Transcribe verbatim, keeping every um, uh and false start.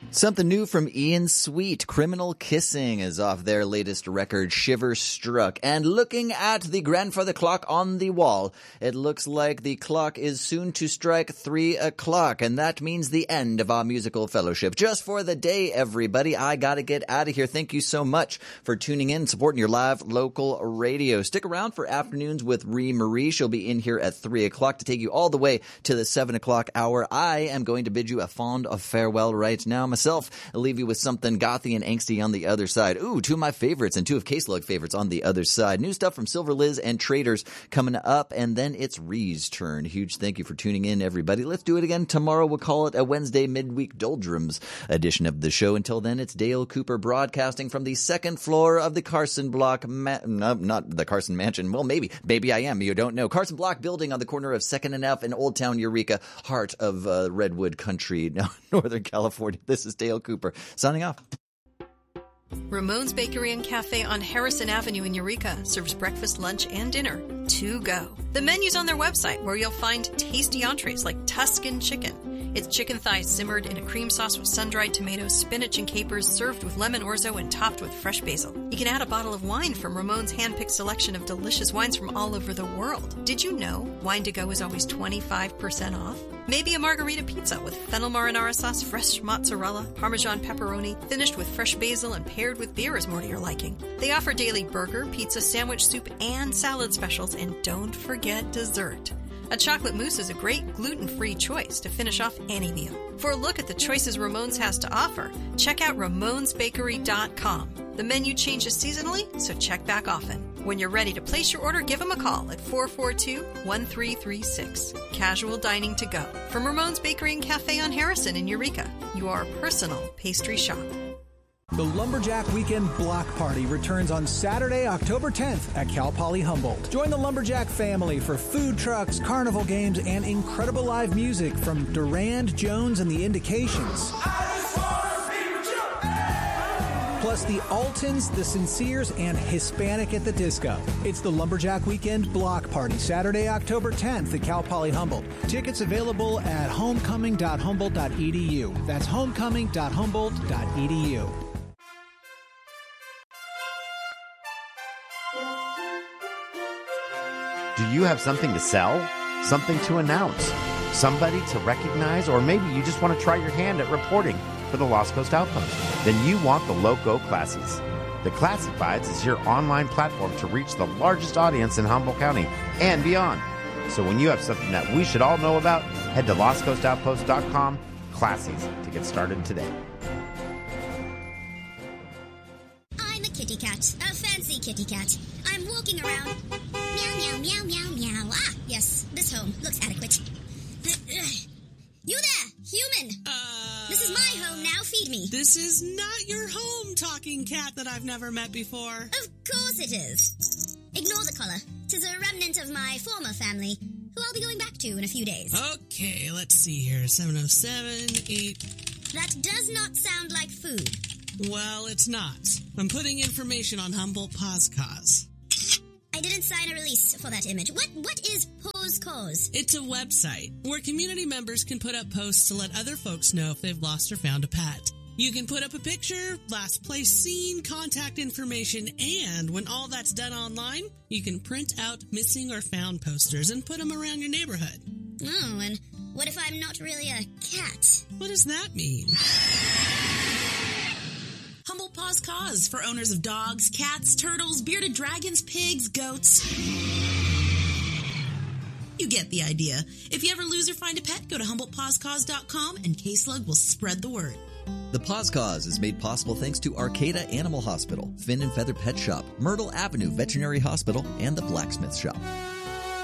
Something new from Ian Sweet. Criminal Kissing is off their latest record, Shiver Struck. And looking at the grandfather clock on the wall, it looks like the clock is soon to strike three o'clock. And that means the end of our musical fellowship. Just for the day, everybody. I gotta get out of here. Thank you so much for tuning in, supporting your live local radio. Stick around for Afternoons with Ree Marie. She'll be in here at three o'clock to take you all the way to the seven o'clock hour. I am going to bid you a fond of farewell right now myself. I'll leave you with something gothy and angsty on the other side. Ooh, two of my favorites and two of K-Slug favorites on the other side. New stuff from Silver Liz and Traders coming up, and then it's Ree's turn. Huge thank you for tuning in, everybody. Let's do it again tomorrow. We'll call it a Wednesday midweek doldrums edition of the show. Until then, it's Dale Cooper broadcasting from the second floor of the Carson Block ma- no, not the Carson Mansion. Well, maybe. Maybe I am. You don't know. Carson Block building on the corner of second and F in Old Town Eureka, heart of uh, Redwood Country, Northern California. This is Dale Cooper signing off. Ramon's Bakery and Cafe on Harrison Avenue in Eureka serves breakfast, lunch, and dinner to go. The menu's on their website, where you'll find tasty entrees like Tuscan chicken. It's chicken thighs simmered in a cream sauce with sun-dried tomatoes, spinach, and capers, served with lemon orzo and topped with fresh basil. You can add a bottle of wine from Ramon's hand-picked selection of delicious wines from all over the world. Did you know Wine to Go is always twenty-five percent off? Maybe a margarita pizza with fennel marinara sauce, fresh mozzarella, Parmesan pepperoni, finished with fresh basil and paired with beer is more to your liking. They offer daily burger, pizza, sandwich, soup, and salad specials, and don't forget dessert. A chocolate mousse is a great gluten-free choice to finish off any meal. For a look at the choices Ramon's has to offer, check out ramons bakery dot com. The menu changes seasonally, so check back often. When you're ready to place your order, give them a call at four four two, one three three six. Casual dining to go. From Ramon's Bakery and Cafe on Harrison in Eureka, your personal pastry shop. The Lumberjack Weekend Block Party returns on Saturday, October tenth at Cal Poly Humboldt. Join the Lumberjack family for food trucks, carnival games, and incredible live music from Durand, Jones, and the Indications. Plus the Altons, the Sinceres, and Hispanic at the Disco. It's the Lumberjack Weekend Block Party, Saturday, October tenth at Cal Poly Humboldt. Tickets available at homecoming dot humboldt dot e d u. That's homecoming dot humboldt dot e d u. Do you have something to sell? Something to announce? Somebody to recognize? Or maybe you just want to try your hand at reporting for the Lost Coast Outpost? Then you want the Loco Classies. The Classifieds is your online platform to reach the largest audience in Humboldt County and beyond. So when you have something that we should all know about, head to lost coast outpost dot com, Classies, to get started today. I'm a kitty cat, a fancy kitty cat. I'm walking around. Meow, meow, meow, meow, meow. Ah, yes, this home looks adequate. You there, human! Uh, this is my home now, feed me. This is not your home, talking cat that I've never met before. Of course it is. Ignore the collar. 'Tis a remnant of my former family, who I'll be going back to in a few days. Okay, let's see here. seven oh seven, eight... That does not sound like food. Well, it's not. I'm putting information on Humboldt Paws Cause. I didn't sign a release for that image. What What is Paws Cause? It's a website where community members can put up posts to let other folks know if they've lost or found a pet. You can put up a picture, last place seen, contact information, and when all that's done online, you can print out missing or found posters and put them around your neighborhood. Oh, and what if I'm not really a cat? What does that mean? Humboldt Paws Cause for owners of dogs, cats, turtles, bearded dragons, pigs, goats. You get the idea. If you ever lose or find a pet, go to humboldt paws cause dot com and K-Slug will spread the word. The Paws Cause is made possible thanks to Arcata Animal Hospital, Fin and Feather Pet Shop, Myrtle Avenue Veterinary Hospital, and the Blacksmith Shop.